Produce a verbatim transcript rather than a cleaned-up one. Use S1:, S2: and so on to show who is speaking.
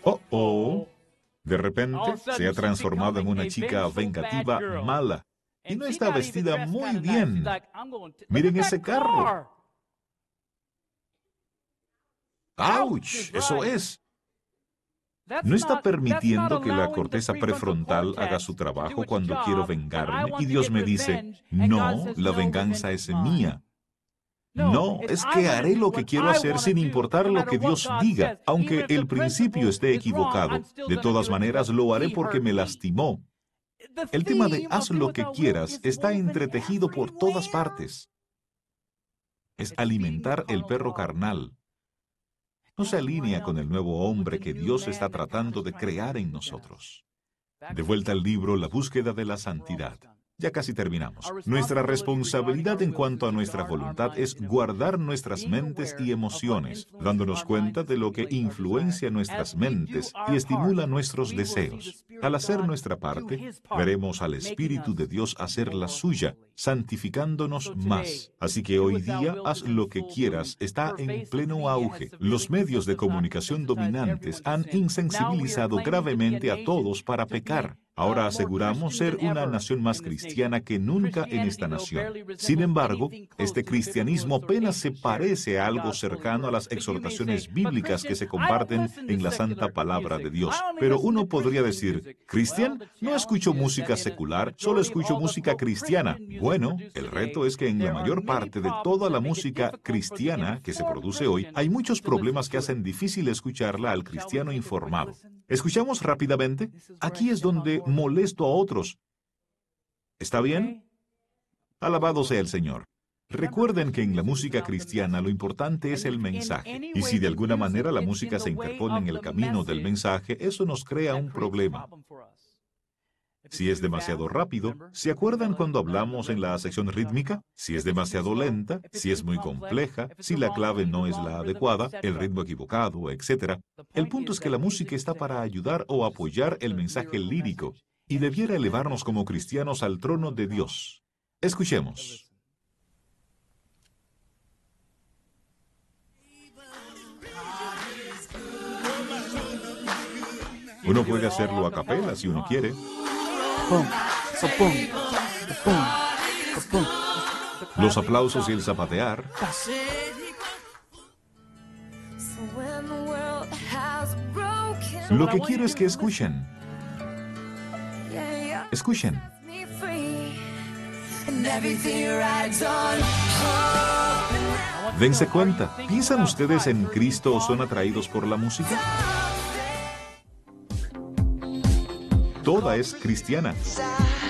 S1: Oh, oh. De repente se ha transformado en una chica vengativa mala. Y no está vestida muy bien. Miren ese carro. ¡Auch! Eso es. No está permitiendo que la corteza prefrontal haga su trabajo cuando quiero vengarme. Y Dios me dice, no, la venganza es mía. No, es que haré lo que quiero hacer sin importar lo que Dios diga. Aunque el principio esté equivocado, de todas maneras lo haré porque me lastimó. El tema de haz lo que quieras está entretejido por todas partes. Es alimentar el perro carnal. No se alinea con el nuevo hombre que Dios está tratando de crear en nosotros. De vuelta al libro La búsqueda de la santidad. Ya casi terminamos. Nuestra responsabilidad en cuanto a nuestra voluntad es guardar nuestras mentes y emociones, dándonos cuenta de lo que influencia nuestras mentes y estimula nuestros deseos. Al hacer nuestra parte, veremos al Espíritu de Dios hacer la suya, santificándonos más. Así que hoy día, haz lo que quieras, está en pleno auge. Los medios de comunicación dominantes han insensibilizado gravemente a todos para pecar. Ahora aseguramos ser una nación más cristiana que nunca en esta nación. Sin embargo, este cristianismo apenas se parece a algo cercano a las exhortaciones bíblicas que se comparten en la santa palabra de Dios. Pero uno podría decir, ¿Cristian? No escucho música secular, solo escucho música cristiana. Bueno, el reto es que en la mayor parte de toda la música cristiana que se produce hoy, hay muchos problemas que hacen difícil escucharla al cristiano informado. ¿Escuchamos rápidamente? Aquí es donde molesto a otros. ¿Está bien? Alabado sea el Señor. Recuerden que en la música cristiana lo importante es el mensaje. Y si de alguna manera la música se interpone en el camino del mensaje, eso nos crea un problema. Si es demasiado rápido, ¿se acuerdan cuando hablamos en la sección rítmica? Si es demasiado lenta, si es muy compleja, si la clave no es la adecuada, el ritmo equivocado, etcétera. El punto es que la música está para ayudar o apoyar el mensaje lírico y debiera elevarnos como cristianos al trono de Dios. Escuchemos. Uno puede hacerlo a capela si uno quiere. Los aplausos y el zapatear. Lo que quiero es que escuchen. Escuchen. Dense cuenta. ¿Piensan ustedes en Cristo o son atraídos por la música? Toda es cristiana.